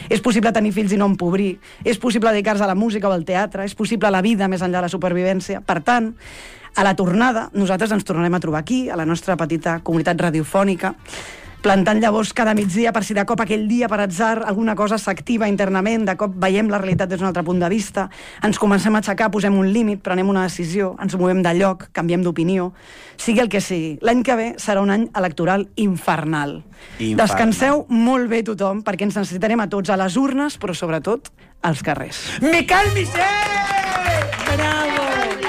És possible tenir fills i no empobrir. És possible dedicar-se a la música o al teatre. És possible la vida més enllà de la supervivència. Per tant, a la tornada, nosaltres ens tornarem a trobar aquí, a la nostra petita comunitat radiofònica, plantant llavors cada migdia per si de cop aquell dia, per atzar, alguna cosa s'activa internament, de cop veiem la realitat des d'un altre punt de vista, ens comencem a aixecar, posem un límit, prenem una decisió, ens movem de lloc, canviem d'opinió, sigui el que sigui. L'any que ve serà un any electoral infernal. Descanseu molt bé tothom, perquè ens necessitarem a tots, a les urnes, però sobretot als carrers. Miquel Micet! Bravo!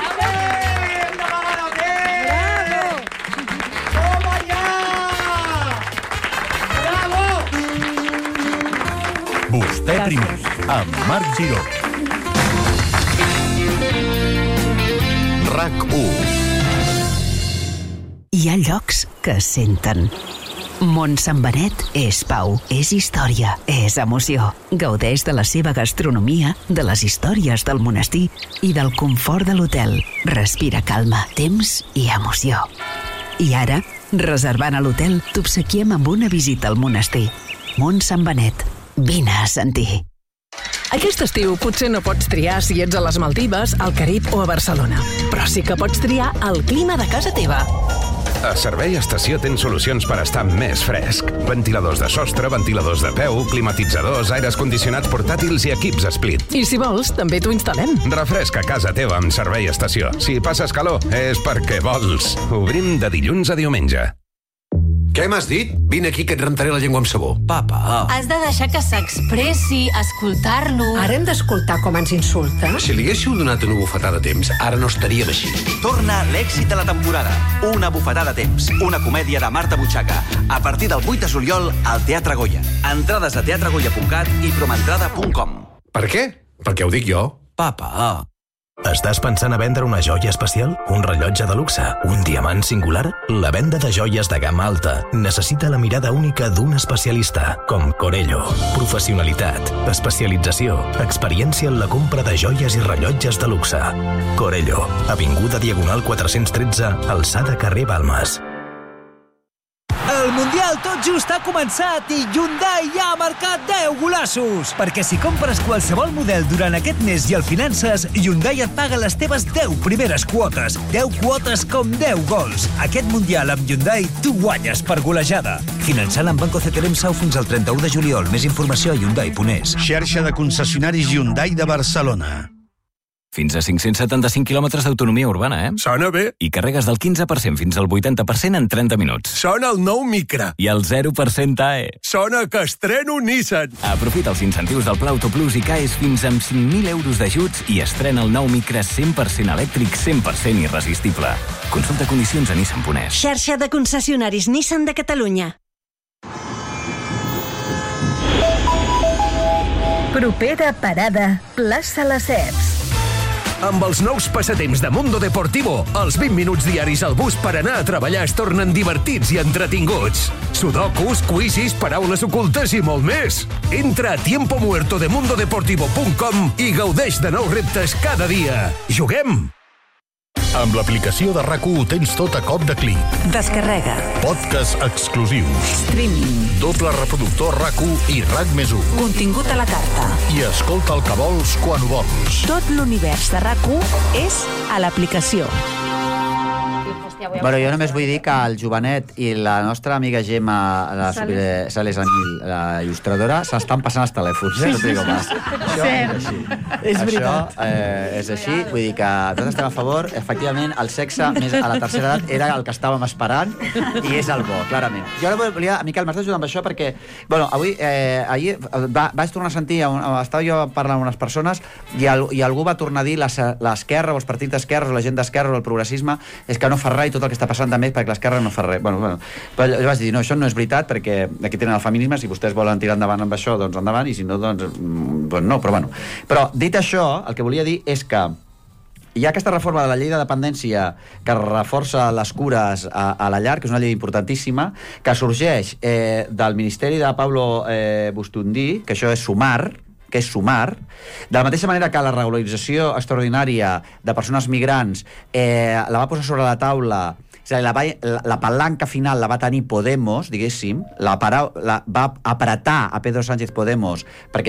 Vostè primer, amb Marc Giró. RAC1. Hi ha llocs que senten. Mont Sant Benet és pau, és història, és emoció. Gaudeix de la seva gastronomia, de les històries del monestir i del confort de l'hotel. Respira calma, temps i emoció. I ara, reservant a l'hotel, t'obsequiem amb una visita al monestir. Mont Sant Benet. Vine a sentir. Aquest estiu potser no pots triar si ets a les Maldives, al Carib o a Barcelona, però sí que pots triar el clima de casa teva. A Servei Estació tens solucions per estar més fresc. Ventiladors de sostre, ventiladors de peu, climatitzadors, aires condicionats portàtils i equips split. I si vols, també t'ho instal·lem. Refresca casa teva amb Servei Estació. Si passes calor, és perquè vols. Obrim de dilluns a diumenge. Què m'has dit? Vine aquí que et rentaré la llengua amb sabó. Papa. Has de deixar que s'expressi, escoltar-lo. Ara hem d'escoltar com ens insulta? Si li haguéssiu donat una bufetada a temps, ara no estaríem així. Torna l'èxit de la temporada. Una bufetada a temps. Una comèdia de Marta Butxaca. A partir del 8 de juliol al Teatre Goya. Entrades a teatregoya.cat i promentrada.com. Per què? Perquè ho dic jo. Papa. Estàs pensant a vendre una joia especial? Un rellotge de luxe? Un diamant singular? La venda de joies de gamma alta necessita la mirada única d'un especialista, com Corello. Professionalitat, especialització, experiència en la compra de joies i rellotges de luxe. Corello, avinguda Diagonal 413, alçada carrer Balmes. El Mundial tot just ha començat i Hyundai ja ha marcat 10 golassos. Perquè si compres qualsevol model durant aquest mes i el finances, Hyundai et paga les teves 10 primeres quotes. 10 quotes com 10 gols. Aquest Mundial amb Hyundai tu guanyes per golejada. Finançant amb Banco CTLM Sau fins al 31 de juliol. Més informació a Hyundai.es. Xarxa de concessionaris Hyundai de Barcelona. Fins a 575 quilòmetres d'autonomia urbana, Sona bé. I carregues del 15% fins al 80% en 30 minuts. Sona el nou Micra. I el 0% AE. Sona que estreno Nissan. Aprofita els incentius del Pla Autoplus i caes fins amb 5.000 euros d'ajuts i estrena el nou Micra 100% elèctric, 100% irresistible. Consulta condicions a Nissan.es. Xarxa de concessionaris Nissan de Catalunya. Propera parada, plaça Les Ceps. Amb els nous passatemps de Mundo Deportivo, els 20 minuts diaris al bus per anar a treballar es tornen divertits i entretinguts. Sudokus, quizzes, paraules ocultes i molt més. Entra a tiempomuertodemundodeportivo.com i gaudeix de nous reptes cada dia. Juguem! Amb l'aplicació de RAC1 ho tens tot a cop de clic. Descarrega. Podcast exclusius. Streaming. Doble reproductor RAC1 i RAC+1. Contingut a la carta. I escolta el que vols quan ho vols. Tot l'univers de RAC1 és a l'aplicació. Bueno, jo només vull dir que el Jovenet i la nostra amiga Gemma, la Sales Anil, la il·lustradora, s'estan passant els telèfons. Sí, sí, sí. Això és així. És veritat. Això és així, vull dir que nosaltres estem a favor. Efectivament, el sexe més a la tercera edat era el que estàvem esperant i és el bo, clarament. Jo ara volia, Miquel, m'has d'ajudar amb això perquè, bueno, ahir vaig tornar a sentir, estava jo parlant amb unes persones i algú va tornar a dir l'esquerra o els partits d'esquerra o la gent d'esquerra o el progressisme és que no fa res i tot el que està passant també perquè l'esquerra no fa res. Bueno. Però jo vaig dir, no, això no és veritat perquè aquí tenen el feminisme, si vostès volen tirar endavant amb això, doncs endavant, i si no, doncs no, però bueno. Però dit això, el que volia dir és que hi ha aquesta reforma de la llei de dependència que reforça les cures a la llar, que és una llei importantíssima, que sorgeix del Ministeri de Pablo Bustundí, que això és sumar, de la mateixa manera que la regularització extraordinària de persones migrants la va posar sobre la taula, és a dir, la palanca final la va tenir Podemos, diguéssim, va apretar a Pedro Sánchez Podemos perquè